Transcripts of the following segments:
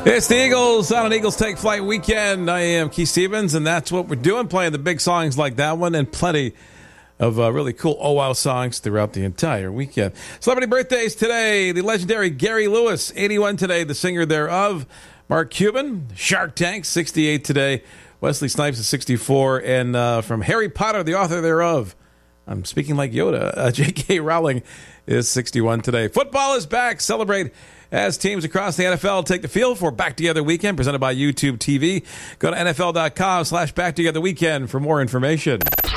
It's the Eagles on an Eagles Take Flight weekend. I am Keith Stevens, and that's what we're doing, playing the big songs like that one and plenty of really cool oh-wow songs throughout the entire weekend. Celebrity birthdays today. The legendary Gary Lewis, 81 today, the singer thereof. Mark Cuban, Shark Tank, 68 today. Wesley Snipes is 64. And from Harry Potter, the author thereof, I'm speaking like Yoda, J.K. Rowling is 61 today. Football is back. Celebrate as teams across the NFL take the field for Back Together Weekend, presented by YouTube TV. Go to NFL.com/Back Together Weekend for more information.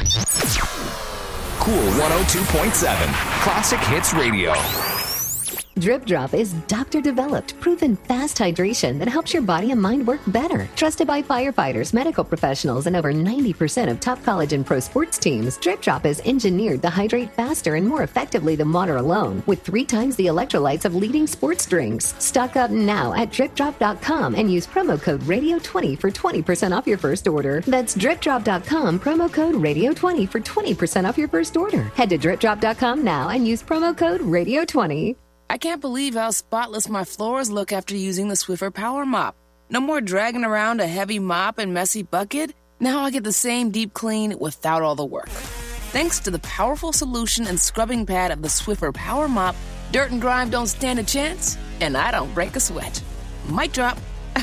Cool 102.7 Classic Hits Radio. Drip Drop is doctor-developed, proven fast hydration that helps your body and mind work better. Trusted by firefighters, medical professionals, and over 90% of top college and pro sports teams, Drip Drop is engineered to hydrate faster and more effectively than water alone, with 3 times the electrolytes of leading sports drinks. Stock up now at DripDrop.com and use promo code Radio20 for 20% off your first order. That's DripDrop.com, promo code Radio20 for 20% off your first order. Head to DripDrop.com now and use promo code Radio20. I can't believe how spotless my floors look after using the Swiffer Power Mop. No more dragging around a heavy mop and messy bucket. Now I get the same deep clean without all the work. Thanks to the powerful solution and scrubbing pad of the Swiffer Power Mop, dirt and grime don't stand a chance, and I don't break a sweat. Mic drop.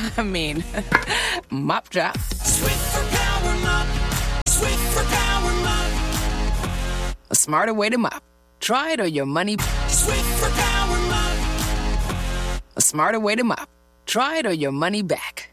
Mop drop. Swiffer Power Mop. Swiffer Power Mop. A smarter way to mop. Try it or your money. Swiffer Power Mop. A smarter way to mop. Try it or your money back.